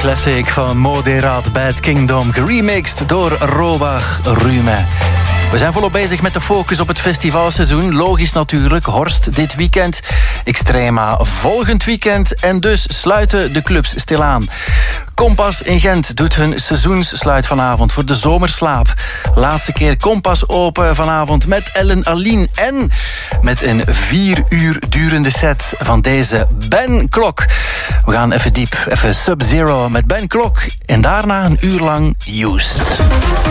classic van Moderat, Bad Kingdom, geremixed door Robach Rume. We zijn volop bezig met de focus op het festivalseizoen. Logisch natuurlijk, Horst dit weekend, Extrema volgend weekend en dus sluiten de clubs stilaan. Kompas in Gent doet hun seizoenssluit vanavond voor de zomerslaap. Laatste keer Kompas open vanavond met Ellen Aline en met een 4 uur durende set van deze Ben Klok. We gaan even diep, even Sub-Zero met Ben Klok en daarna een uur lang Used.